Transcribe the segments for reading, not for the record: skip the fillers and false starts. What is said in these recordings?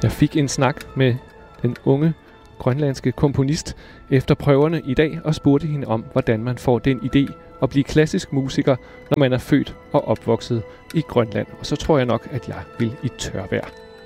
Jeg fik en snak med den unge grønlandske komponist efter prøverne i dag og spurgte hende om, hvordan man får den idé at blive klassisk musiker, når man er født og opvokset i Grønland. Og så tror jeg nok, at jeg vil i tørvejr.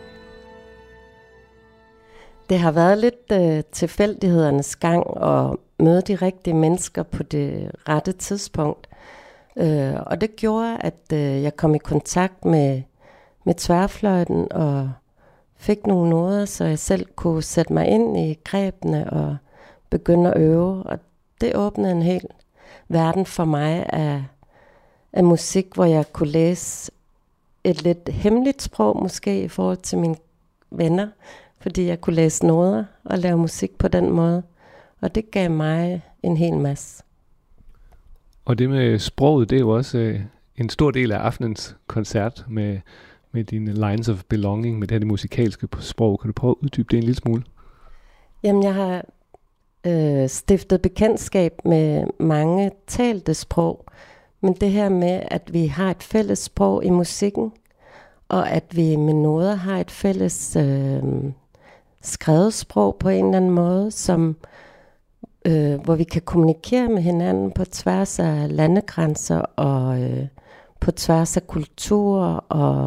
Det har været lidt tilfældighedernes gang at møde de rigtige mennesker på det rette tidspunkt. Og det gjorde, at jeg kom i kontakt med tværfløjten og fik nogle noder, så jeg selv kunne sætte mig ind i grebene og begynde at øve. Og det åbnede en hel verden for mig af musik, hvor jeg kunne læse et lidt hemmeligt sprog måske i forhold til mine venner, fordi jeg kunne læse noder og lave musik på den måde. Og det gav mig en hel masse. Og det med sproget, det er jo også en stor del af aftenens koncert med dine lines of belonging, med det her musikalske sprog. Kan du prøve at uddybe det en lille smule? Jamen, jeg har stiftet bekendtskab med mange talte sprog, men det her med, at vi har et fælles sprog i musikken, og at vi med noder har et fælles skrevet sprog på en eller anden måde, som hvor vi kan kommunikere med hinanden på tværs af landegrænser og på tværs af kulturer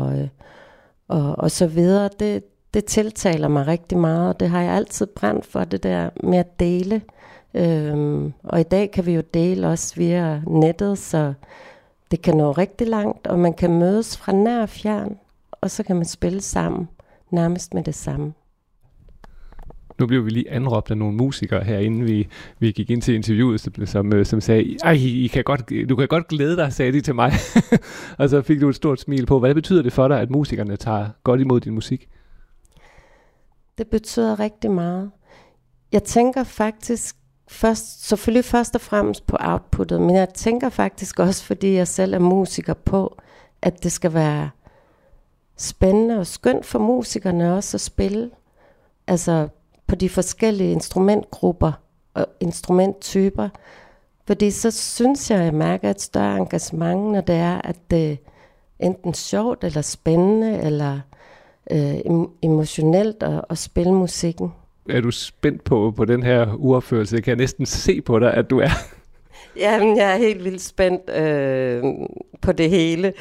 og så videre. Det tiltaler mig rigtig meget, og det har jeg altid brændt for, det der med at dele. Og i dag kan vi jo dele også via nettet, så det kan nå rigtig langt, og man kan mødes fra nær og fjern, og så kan man spille sammen, nærmest med det samme. Nu blev vi lige anråbt af nogle musikere her, inden vi gik ind til interviewet, som sagde, du kan godt glæde dig, sagde de til mig. Og så fik du et stort smil på. Hvad betyder det for dig, at musikerne tager godt imod din musik? Det betyder rigtig meget. Jeg tænker faktisk selvfølgelig først og fremmest på outputtet, men jeg tænker faktisk også, fordi jeg selv er musiker, på, at det skal være spændende og skønt for musikerne også at spille. Altså på de forskellige instrumentgrupper og instrumenttyper. Fordi så synes jeg mærker et større engagement, når det er, at det enten sjovt eller spændende eller emotionelt at spille musikken. Er du spændt på den her uopførelse? Jeg kan næsten se på dig, at du er. Jamen, jeg er helt vildt spændt på det hele.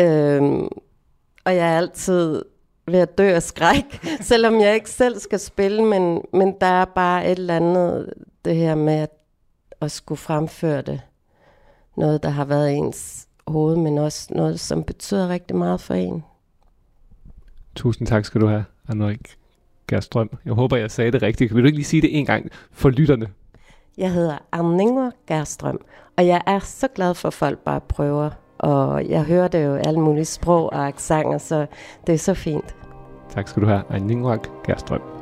Og jeg er altid ved at dø af skræk, selvom jeg ikke selv skal spille, men der er bare et eller andet, det her med at skulle fremføre det. Noget, der har været ens hoved, men også noget, som betyder rigtig meget for en. Tusind tak skal du have, Anne-Marie Gerstrøm. Jeg håber, jeg sagde det rigtigt. Vil du ikke lige sige det en gang for lytterne? Jeg hedder Anne-Marie Gerstrøm, og jeg er så glad for, at folk bare prøver. Og jeg hører det jo alle mulige sprog og accenter, så det er så fint. Tak skal du have, Anne-Marie Gerstrøm.